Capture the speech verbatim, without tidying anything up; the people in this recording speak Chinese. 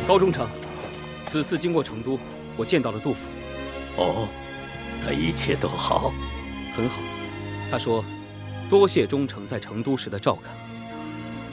高忠诚，此次经过成都，我见到了杜甫。 哦，他一切都好， 很好。他说，多谢忠诚在成都时的照看。